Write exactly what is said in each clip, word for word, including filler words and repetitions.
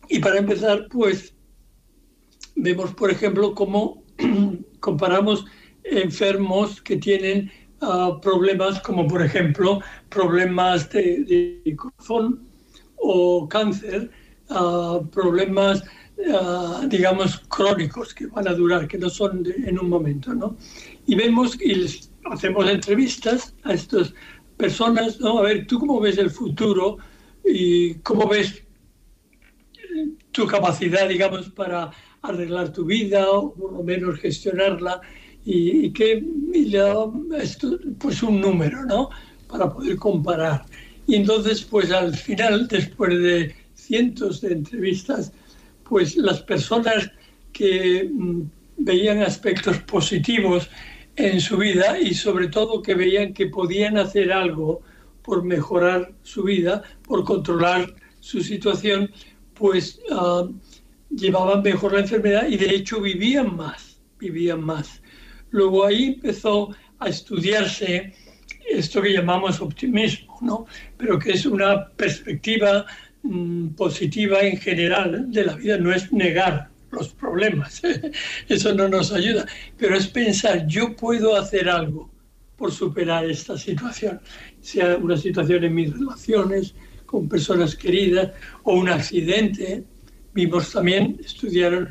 Y para empezar, pues vemos, por ejemplo, cómo comparamos enfermos que tienen uh, problemas como, por ejemplo, problemas de, de corazón o cáncer, uh, problemas, uh, digamos, crónicos que van a durar, que no son de, en un momento, ¿no? Y vemos y les hacemos entrevistas a estas personas, ¿no? A ver, ¿tú cómo ves el futuro y cómo ves tu capacidad, digamos, para arreglar tu vida o por lo menos gestionarla? Y, y que y le da esto, pues un número, ¿no? Para poder comparar. Y entonces, pues al final, después de cientos de entrevistas, pues las personas que mm, veían aspectos positivos en su vida y sobre todo que veían que podían hacer algo por mejorar su vida, por controlar su situación, pues uh, llevaban mejor la enfermedad y de hecho vivían más, vivían más. Luego ahí empezó a estudiarse esto que llamamos optimismo, ¿no? Pero que es una perspectiva mmm, positiva en general de la vida, no es negar los problemas, eso no nos ayuda, pero es pensar, yo puedo hacer algo por superar esta situación, sea una situación en mis relaciones, con personas queridas, o un accidente. Vimos también, estudiaron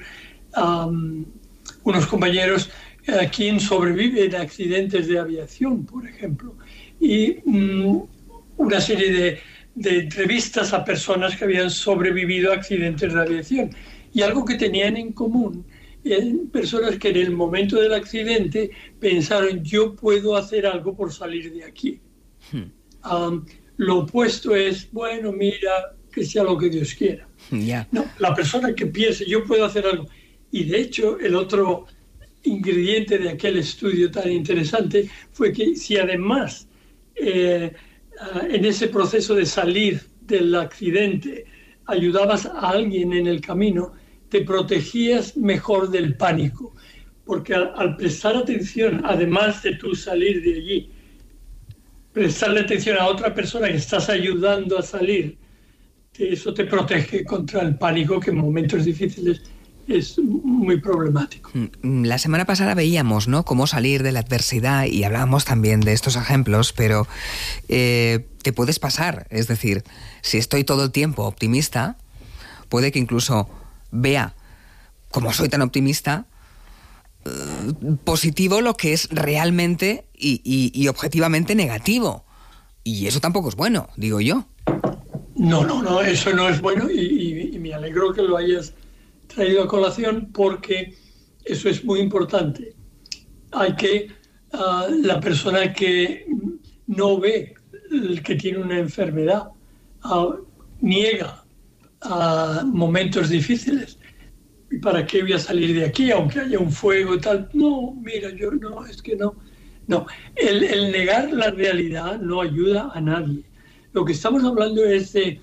um, unos compañeros a quien sobreviven accidentes de aviación, por ejemplo, y um, una serie de, de entrevistas a personas que habían sobrevivido a accidentes de aviación. Y algo que tenían en común, eh, personas que en el momento del accidente pensaron, yo puedo hacer algo por salir de aquí. Hmm. Um, lo opuesto es, bueno, mira, que sea lo que Dios quiera. Yeah. No, la persona que piense, yo puedo hacer algo. Y de hecho, el otro ingrediente de aquel estudio tan interesante fue que si además eh, en ese proceso de salir del accidente ayudabas a alguien en el camino, te protegías mejor del pánico, porque al, al prestar atención, además de tú salir de allí, prestarle atención a otra persona que estás ayudando a salir, eso te protege contra el pánico, que en momentos difíciles es muy problemático. La semana pasada veíamos, ¿no?, cómo salir de la adversidad y hablábamos también de estos ejemplos, pero eh, te puedes pasar. Es decir, si estoy todo el tiempo optimista, puede que incluso vea, como soy tan optimista, eh, positivo lo que es realmente y, y, y objetivamente negativo. Y eso tampoco es bueno, digo yo. No, no, no, eso no es bueno y, y, y me alegro que lo hayas traído a colación porque eso es muy importante. Hay que, uh, la persona que no ve que tiene una enfermedad, uh, niega uh, momentos difíciles. ¿Y para qué voy a salir de aquí, aunque haya un fuego y tal? No, mira, yo no, es que no. No, el, el negar la realidad no ayuda a nadie. Lo que estamos hablando es de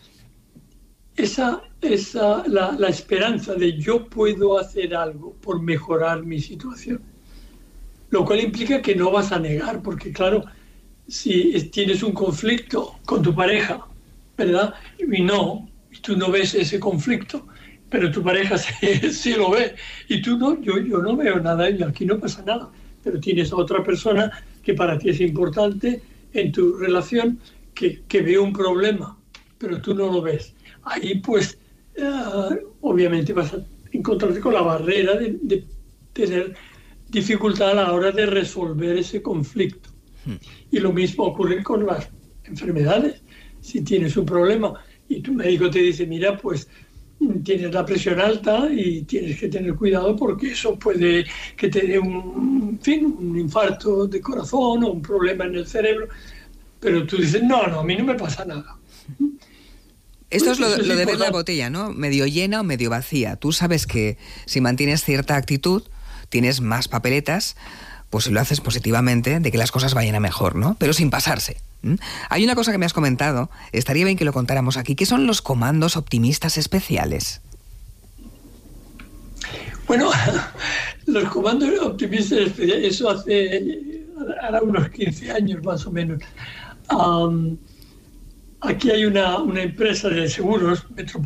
esa, esa la, la esperanza de yo puedo hacer algo por mejorar mi situación. Lo cual implica que no vas a negar, porque claro, si tienes un conflicto con tu pareja, ¿verdad? Y no, y tú no ves ese conflicto, pero tu pareja sí, sí lo ve, y tú no, yo, yo no veo nada y aquí no pasa nada. Pero tienes a otra persona que para ti es importante en tu relación, que, que ve un problema, pero tú no lo ves. Ahí pues uh, obviamente vas a encontrarte con la barrera de, de tener dificultad a la hora de resolver ese conflicto. Hmm. Y lo mismo ocurre con las enfermedades. Si tienes un problema y tu médico te dice, mira, pues tienes la presión alta y tienes que tener cuidado porque eso puede que te dé un, en fin, un infarto de corazón o un problema en el cerebro, pero tú dices, no, no, a mí no me pasa nada. Esto pues es lo, eso es lo de ver la botella, ¿no? Medio llena o medio vacía. Tú sabes que si mantienes cierta actitud, tienes más papeletas, pues si lo haces positivamente, de que las cosas vayan a mejor, ¿no? Pero sin pasarse. ¿Mm? Hay una cosa que me has comentado, estaría bien que lo contáramos aquí, ¿qué son los comandos optimistas especiales? Bueno, los comandos optimistas especiales, eso hace ahora unos quince años más o menos. Um, aquí hay una, una empresa de seguros, Metropolitana,